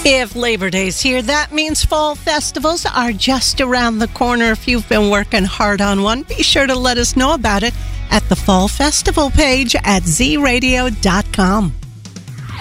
If Labor Day's here, that means fall festivals are just around the corner. If you've been working hard on one, be sure to let us know about it at the Fall Festival page at zradio.com.